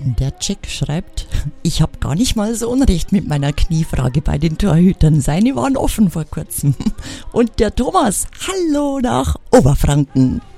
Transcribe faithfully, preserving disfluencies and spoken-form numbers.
Der Jack schreibt, ich habe gar nicht mal so unrecht mit meiner Kniefrage bei den Torhütern. Seine waren offen vor kurzem. Und der Thomas, hallo nach Oberfranken.